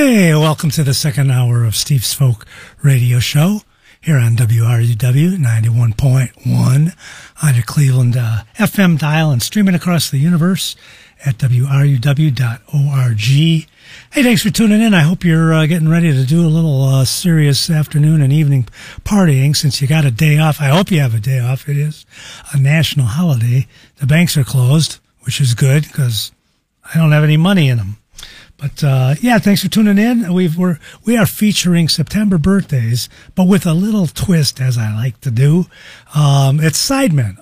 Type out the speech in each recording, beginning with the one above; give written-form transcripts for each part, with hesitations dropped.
Hey, welcome to the second hour of Steve's Folk Radio Show here on WRUW 91.1 on your Cleveland FM dial and streaming across the universe at WRUW.org. Hey, thanks for tuning in. I hope you're getting ready to do a little serious afternoon and evening partying since you got a day off. I hope you have a day off. It is a national holiday. The banks are closed, which is good because I don't have any money in them. But, yeah, thanks for tuning in. We are featuring September birthdays, but with a little twist, as I like to do. It's sidemen,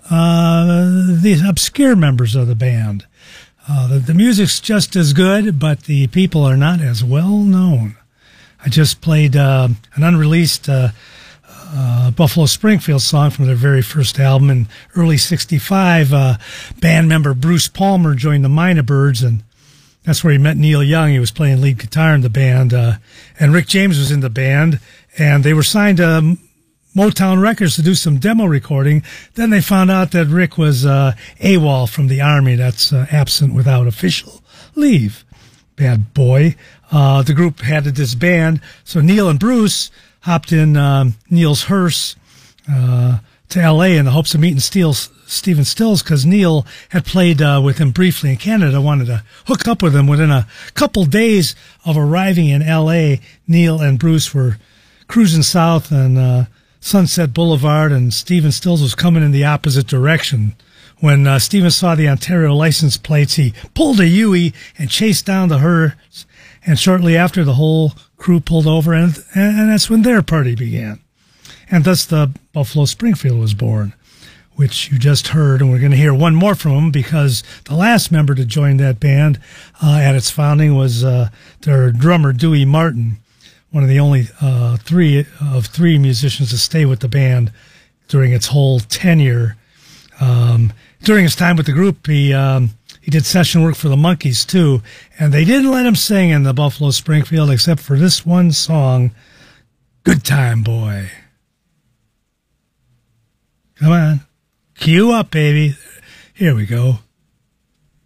the obscure members of the band. The music's just as good, but the people are not as well known. I just played, an unreleased, Buffalo Springfield song from their very first album in early '65. Band member Bruce Palmer joined the Minor Birds, and that's where he met Neil Young. He was playing lead guitar in the band, and Rick James was in the band, and they were signed to Motown Records to do some demo recording. Then they found out that Rick was AWOL from the Army. That's absent without official leave. Bad boy. The group had to disband, so Neil and Bruce hopped in Neil's hearse to L.A. in the hopes of meeting Stephen Stills, because Neil had played with him briefly in Canada, wanted to hook up with him. Within a couple days of arriving in L.A., Neil and Bruce were cruising south on Sunset Boulevard, and Stephen Stills was coming in the opposite direction. When Stephen saw the Ontario license plates, he pulled a Yui and chased down the hearse, and shortly after, the whole crew pulled over, and that's when their party began. And thus the Buffalo Springfield was born, which you just heard, and we're going to hear one more from them because the last member to join that band at its founding was their drummer, Dewey Martin, one of the only three musicians to stay with the band during its whole tenure. During his time with the group, he did session work for the Monkees, too, and they didn't let him sing in the Buffalo Springfield except for this one song, Good Time Boy. Come on. Cue up, baby. Here we go.